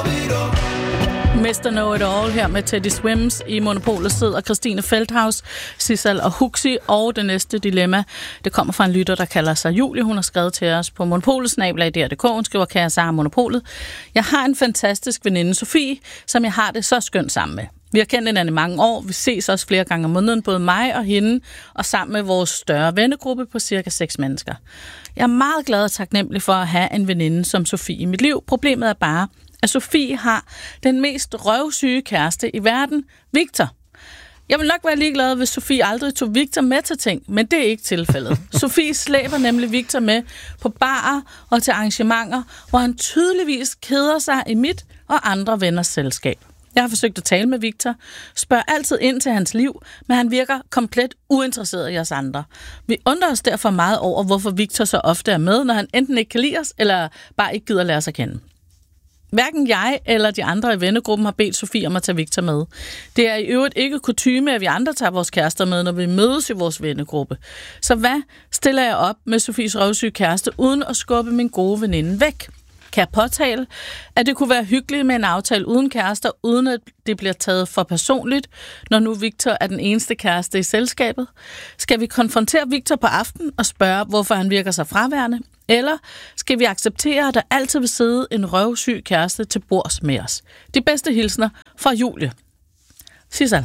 Mr. Know It All her med Teddy Swims. I Monopolet sidder Christine Feldhaus, Sissel og Huxi. Og det næste dilemma, det kommer fra en lytter, der kalder sig Julie. Hun har skrevet til os på monopolet@dr.dk. Hun skriver, kære Sara Monopolet. Jeg har en fantastisk veninde, Sofie, som jeg har det så skønt sammen med. Vi har kendt hinanden i mange år. Vi ses også flere gange om måneden, både mig og hende, og sammen med vores større vennegruppe på cirka 6 mennesker. Jeg er meget glad og taknemmelig for at have en veninde som Sofie i mit liv. Problemet er bare, at Sofie har den mest røvsyge kæreste i verden, Victor. Jeg vil nok være ligeglad, hvis Sofie aldrig tog Victor med til ting, men det er ikke tilfældet. Sofie slæber nemlig Victor med på barer og til arrangementer, hvor han tydeligvis keder sig i mit og andre venners selskab. Jeg har forsøgt at tale med Victor, spørger altid ind til hans liv, men han virker komplet uinteresseret i os andre. Vi undrer os derfor meget over, hvorfor Victor så ofte er med, når han enten ikke kan lide os, eller bare ikke gider lade os at kende. Hverken jeg eller de andre i vennegruppen har bedt Sofie om at tage Victor med. Det er i øvrigt ikke kutyme, at vi andre tager vores kærester med, når vi mødes i vores vennegruppe. Så hvad stiller jeg op med Sofies røvsyge kæreste, uden at skubbe min gode veninde væk? Kan jeg påtale, at det kunne være hyggeligt med en aftale uden kærester, uden at det bliver taget for personligt, når nu Victor er den eneste kæreste i selskabet? Skal vi konfrontere Victor på aftenen og spørge, hvorfor han virker så fraværende? Eller skal vi acceptere, at der altid vil sidde en røvsyg kæreste til bords med os? De bedste hilsner fra Julie. Sissel.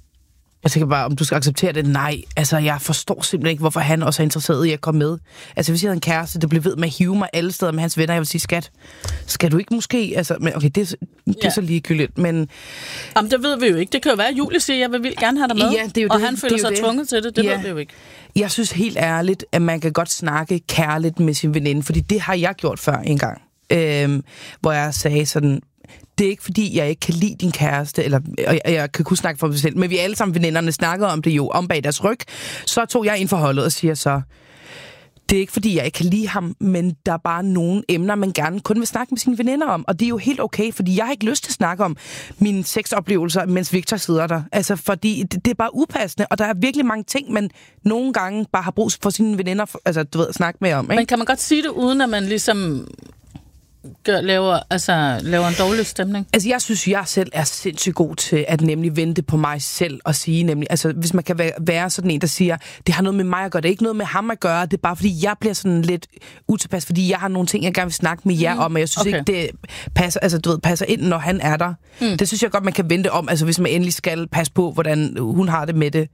Jeg tænker bare, om du skal acceptere det. Nej, altså jeg forstår simpelthen ikke, hvorfor han også er interesseret i at komme med. Altså hvis jeg havde en kæreste, der blev ved med at hive mig alle steder med hans venner, jeg vil sige, skat, skal du ikke måske... Altså, men okay, det er så ligegyldigt, men... Jamen, det ved vi jo ikke. Det kan jo være, at Julie siger, jeg vil gerne have dig med, ja, det er jo og det, han føler sig tvunget til det. Det ved vi jo ikke. Jeg synes helt ærligt, at man kan godt snakke kærligt med sin veninde, fordi det har jeg gjort før en gang, hvor jeg sagde sådan... Det er ikke fordi, jeg ikke kan lide din kæreste, eller jeg kan kunne snakke for mig selv, men vi alle sammen veninderne snakkede om det jo, om bag deres ryg. Så tog jeg ind for holdet og siger så, det er ikke fordi, jeg ikke kan lide ham, men der er bare nogle emner, man gerne kun vil snakke med sine veninder om. Og det er jo helt okay, fordi jeg har ikke lyst til at snakke om mine sexoplevelser, mens Victor sidder der. Altså, fordi det er bare upassende, og der er virkelig mange ting, man nogle gange bare har brug for sine veninder, altså, du ved, at snakke med om. Ikke? Men kan man godt sige det, uden at man ligesom... laver en dårlig stemning? Altså, jeg synes, jeg selv er sindssygt god til at nemlig vente på mig selv og sige nemlig, altså, hvis man kan være sådan en, der siger, det har noget med mig at gøre, det er ikke noget med ham at gøre, det er bare, fordi jeg bliver sådan lidt utilpas, fordi jeg har nogle ting, jeg gerne vil snakke med jer om, og jeg synes ikke, det passer, altså, du ved, passer ind, når han er der. Det synes jeg godt, man kan vente om, altså, hvis man endelig skal passe på, hvordan hun har det med det.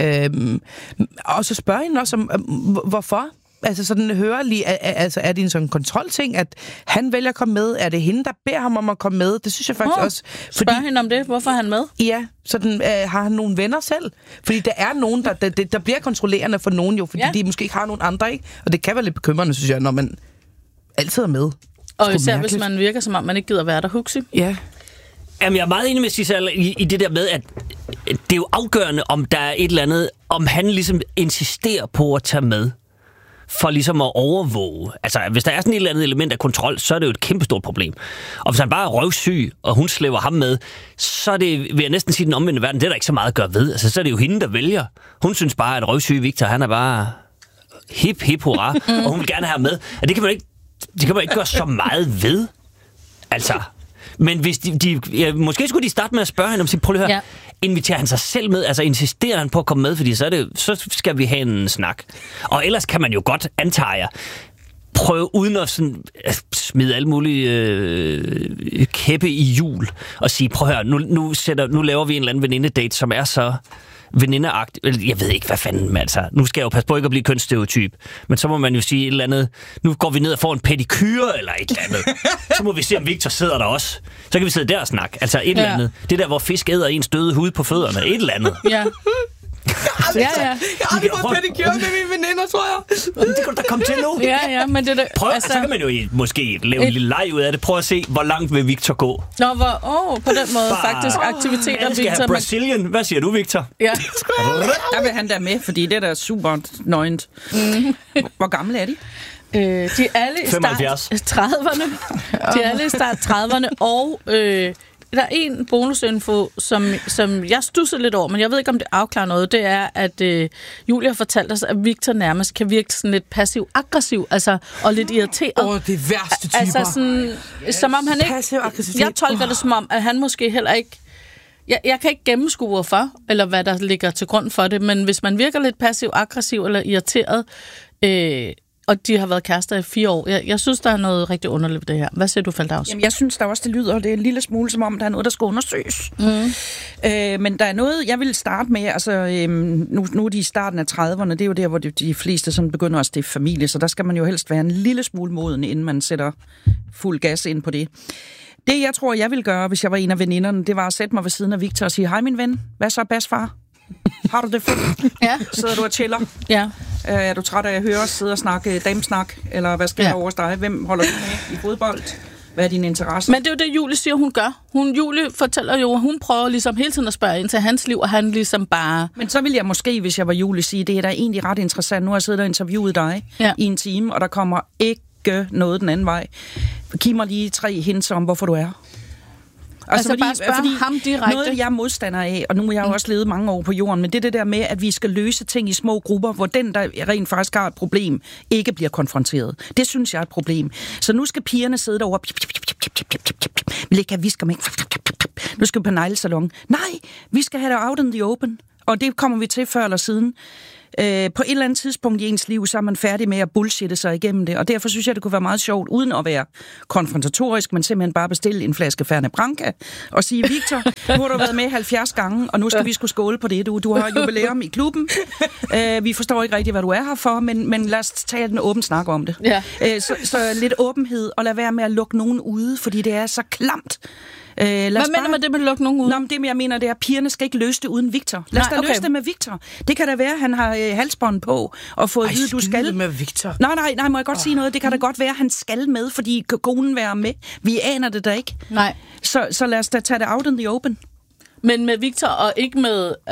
Og så spørge hende også om, hvorfor? Altså sådan hører lige, altså er det en sådan kontrolting, at han vælger at komme med? Er det hende, der beder ham om at komme med? Det synes jeg faktisk også. Spørg hende om det. Hvorfor er han med? Ja, sådan har han nogle venner selv? Fordi der er nogen, der bliver kontrollerende for nogen jo, fordi de måske ikke har nogen andre, ikke? Og det kan være lidt bekymrende, synes jeg, når man altid er med. Og især hvis man virker, som om man ikke gider være der, Huxi. Ja. Jamen, jeg er meget enig med Sissel i det der med, at det er jo afgørende, om der er et eller andet, om han ligesom insisterer på at tage med. For ligesom at overvåge. Altså, hvis der er sådan et eller andet element af kontrol, så er det jo et kæmpestort problem. Og hvis han bare er røvsyg, og hun slæver ham med, så er det, vil jeg næsten sige, den omvendte verden, det er der ikke så meget at gøre ved. Altså, så er det jo hende, der vælger. Hun synes bare, at røvsyg Victor, han er bare hip hurra, og hun vil gerne have ham med. Og det kan man ikke gøre så meget ved. Altså... Men hvis måske skulle de starte med at spørge hende om sin, prøv at høre, inviterer han sig selv med, altså insisterer han på at komme med, fordi så skal vi have en snak. Og ellers kan man jo godt, antager jeg, prøve uden at sådan, smide alle mulige kæppe i hjul og sige, prøv at høre, nu laver vi en eller anden venindedate, som er så venindeagtigt. Jeg ved ikke, hvad fanden, altså. Nu skal jeg jo passe på ikke at blive kønsstereotyp. Men så må man jo sige et eller andet, nu går vi ned og får en pedikyre eller et eller andet. Så må vi se, om Victor sidder der også. Så kan vi sidde der og snakke. Altså et eller andet. Det der, hvor fisk æder ens døde hud på fødderne. Et eller andet. Ja. Jeg har aldrig fået pædikure med mine veninder, tror jeg. Det kan du da komme til nu. Ja, men det der... Prøv, altså, så kan man jo måske lave en lille leg ud af det. Prøv at se, hvor langt vil Victor gå. Nå, på den måde faktisk aktiviteter, han skal Victor. Have Brazilian. Hvad siger du, Victor? Ja. Der vil han da med, fordi det er da super nøgent. Hvor gamle er de? De er alle i start 30'erne. De er alle i start 30'erne, og der er en bonusinfo, som jeg stusser lidt over, men jeg ved ikke, om det afklarer noget. Det er, at Julie har fortalt os, at Victor nærmest kan virke sådan lidt passiv-aggressiv, altså, og lidt irriteret. det værste typer. Altså sådan, som om han ikke... Jeg tolker det som om, at han måske heller ikke... Jeg kan ikke gennemskue, hvorfor, eller hvad der ligger til grund for det, men hvis man virker lidt passiv-aggressiv eller irriteret, og de har været kærester i 4 år. Jeg synes, der er noget rigtig underligt ved det her. Hvad siger du, Feldhaus? Jamen, jeg synes der også, det lyder, det er en lille smule, som om der er noget, der skal undersøges. Men der er noget, jeg vil starte med, altså nu er de i starten af 30'erne, det er jo der, hvor de fleste sådan begynder at stifte familie, så der skal man jo helst være en lille smule moden, inden man sætter fuld gas ind på det. Det, jeg tror, jeg ville gøre, hvis jeg var en af veninderne, det var at sætte mig ved siden af Victor og sige, hej min ven, hvad så, basfar? Har du det fedt? Ja. Sidder du og chiller? Ja. Er du træt af at høre os sidde og snakke damesnak? Eller hvad sker der over dig? Hvem holder du med i fodbold? Hvad er din interesse? Men det er jo det, Julie siger, hun gør. Julie fortæller jo, at hun prøver ligesom hele tiden at spørge ind til hans liv, og han ligesom bare... Men så vil jeg måske, hvis jeg var Julie, sige, det er da egentlig ret interessant. Nu har jeg siddet og interviewet dig i en time, og der kommer ikke noget den anden vej. Giv mig lige 3 hints om, hvorfor du er. Altså bare spørge ham direkte. Noget, jeg er modstander af, og nu har jeg jo også levet mange år på jorden, men det der med, at vi skal løse ting i små grupper, hvor den, der rent faktisk har et problem, ikke bliver konfronteret. Det synes jeg er et problem. Så nu skal pigerne sidde derovre. Vi lægger visker med. Nu skal vi på neglesalon. Nej, vi skal have det out in the open. Og det kommer vi til før eller siden. På et eller andet tidspunkt i ens liv, så er man færdig med at bullshitte sig igennem det. Og derfor synes jeg, det kunne være meget sjovt, uden at være konfrontatorisk, men simpelthen bare bestille en flaske Fernet Branca og sige, Victor, nu har du været med 70 gange, og nu skal vi sgu skåle på det. Du har jubilæum i klubben. Vi forstår ikke rigtig, hvad du er her for, men lad os tage en åben snak om det. Ja. Så lidt åbenhed, og lad være med at lukke nogen ude, fordi det er så klamt. Hvad mener man det med at lukke nogen ud? Nå, det jeg mener, det er, at pigerne skal ikke løse det uden Victor. Lad os da løse det med Victor. Det kan da være, at han har halsbånd på og fået at vide, du skal... med Victor. Nej, må jeg godt sige noget? Det kan da godt være, at han skal med, fordi konen være med. Vi aner det da ikke. Nej. Så lad os da tage det out in the open. Men med Victor og ikke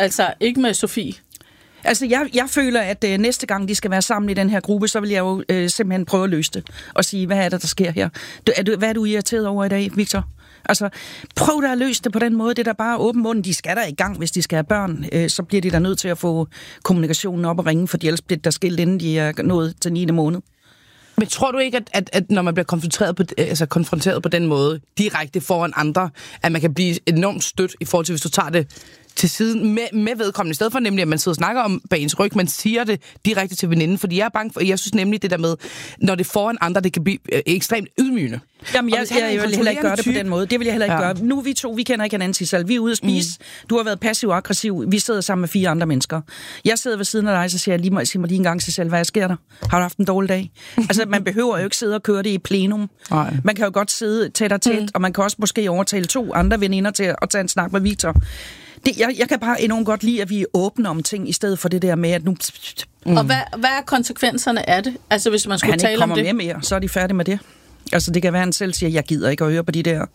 med Sofie? Altså, jeg føler, at næste gang de skal være sammen i den her gruppe, så vil jeg jo simpelthen prøve at løse det. Og sige, hvad er det, der sker her? Hvad er du irriteret over i dag, Victor? Altså, prøv da at løse det på den måde. Det er da bare åben munden. De skal der i gang, hvis de skal have børn. Så bliver de da nødt til at få kommunikationen op og ringe, for ellers bliver der skilt, inden de er nået til 9. måned. Men tror du ikke, at når man bliver konfronteret på den måde, direkte foran andre, at man kan blive enormt stødt i forhold til, hvis du tager det til siden med vedkommende, i stedet for nemlig, at man sidder og snakker om bag ens ryg, man siger det direkte til veninden, fordi jeg er bange for, jeg synes nemlig det der med, når det foran andre, det kan blive ekstremt ydmygende. Jamen, jeg vil heller ikke gøre det på den måde. Det vil jeg heller ikke gøre. Nu vi to, vi kender ikke hinanden, Sissel. Vi er ude at spise. Du har været passiv og aggressiv. Vi sidder sammen med 4 andre mennesker. Jeg sidder ved siden af dig, så siger jeg sig mig lige en gang, Sissel, hvad sker der? Har du haft en dårlig dag? Altså, man behøver jo ikke sidde og køre det i plenum. Nej. Man kan jo godt sidde tæt og tæt, og man kan også måske overtale 2 andre veninder til at tage en snak med Victor. Jeg kan bare enormt godt lide, at vi er åbne om ting, i stedet for det der med, at nu... Og hvad er konsekvenserne af det? Altså, hvis man skulle tale om det? Han ikke kommer med mere, så er de færdige med det. Altså, det kan være, at han selv siger, jeg gider ikke at høre på de der...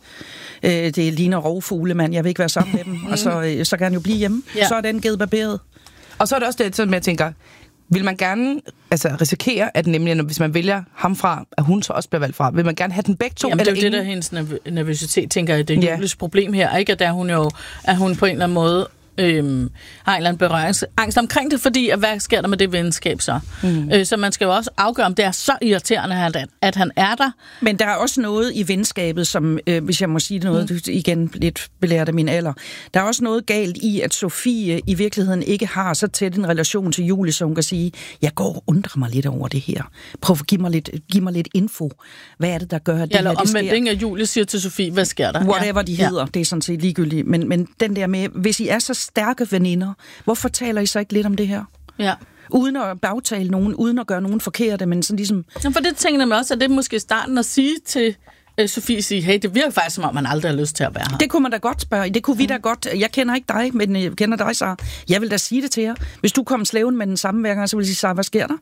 det ligner rovfugle, mand. Jeg vil ikke være sammen med dem. Og så kan han jo blive hjemme. Ja. Så er den givet barberet. Og så er det også det, som jeg tænker... Vil man gerne risikere, at nemlig, hvis man vælger ham fra, at hun så også bliver valgt fra? Vil man gerne have den begge to? Jamen, det er jo det, der hendes nervøsitet, tænker jeg. Det er Julies problem her, ikke? At hun på en eller anden måde har en eller anden berøringsangst omkring det, fordi hvad sker der med det venskab så? Så man skal jo også afgøre, om det er så irriterende, at han er der. Men der er også noget i venskabet, som, hvis jeg må sige det noget, igen lidt belært af min alder, der er også noget galt i, at Sofie i virkeligheden ikke har så tæt en relation til Julie, så hun kan sige, jeg går og undrer mig lidt over det her. Prøv at give mig lidt info. Hvad er det, der gør, at det her, det sker? Eller omvendt, Julie siger til Sofie, hvad sker der? Whatever de hedder, det er sådan set ligegyldigt. Men den der med, hvis I er så stærke veninder, hvorfor taler I så ikke lidt om det her? Ja. Uden at bagtale nogen, uden at gøre nogen forkerte, men sådan ligesom... For det tænker jeg også, at det er måske starten at sige til Sofie, hey, det virker faktisk, som om man aldrig har lyst til at være her. Det kunne man da godt spørge. Det kunne vi da godt. Jeg kender ikke dig, men jeg kender dig, så jeg vil da sige det til jer. Hvis du kom slæven med den samme hver gang, så vil jeg sige, hvad sker der?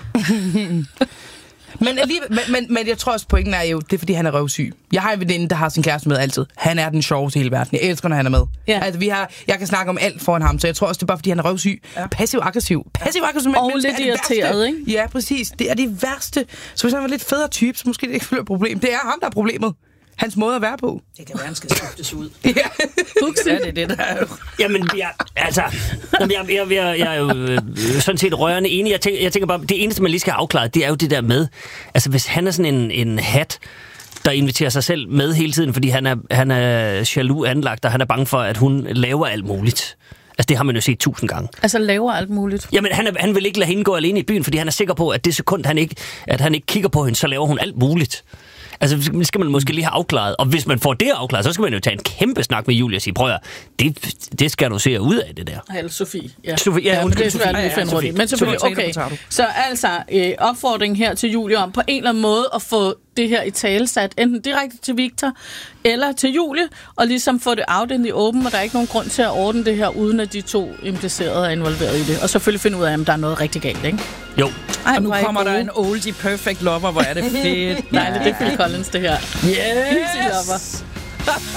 Men jeg tror også, pointen er jo, det er fordi, han er røvsyg. Jeg har en veninde, der har sin kæreste med altid. Han er den sjoveste i hele verden. Jeg elsker, når han er med. Ja. Altså, jeg kan snakke om alt foran ham, så jeg tror også, det er bare fordi, han er røvsyg. Ja. Passiv-aggressiv. Og lidt irriteret, ikke? Ja, præcis. Det er det værste. Så hvis han var lidt federe type, så måske det ikke føler et problem. Det er ham, der er problemet. hans måde at være på. Det kan være, han skal skiftes ud. Ja. Huxi. Det er det, der er. Jamen, jeg er jo sådan set rørende enig. Jeg tænker bare, det eneste, man lige skal have afklaret, det er jo det der med, altså hvis han er sådan en hat, der inviterer sig selv med hele tiden, fordi han er jaloux anlagt, og han er bange for, at hun laver alt muligt. Altså, det har man jo set 1000 gange. Altså, laver alt muligt? Jamen, han vil ikke lade hende gå alene i byen, fordi han er sikker på, at det sekund, han ikke kigger på hende, så laver hun alt muligt. Altså, det skal man måske lige have afklaret. Og hvis man får det afklaret, så skal man jo tage en kæmpe snak med Julie og sige, prøv at det skal du se ud af, det der. Eller Sofie. Ja, Sofie, men det er svært at finde rundt i. Men selvfølgelig, okay. Så altså, opfordring her til Julie om på en eller anden måde at få det her i tale sat, enten direkte til Victor eller til Julie, og ligesom få det out in the open, og der er ikke nogen grund til at ordne det her, uden at de to implicerede er involveret i det. Og selvfølgelig finde ud af, om der er noget rigtig galt, ikke? Jo. Ej, og nu kommer der en oldie perfect lover, hvor er det fedt. Nej, det er Phil Collins, det her. Yes! Easy lover.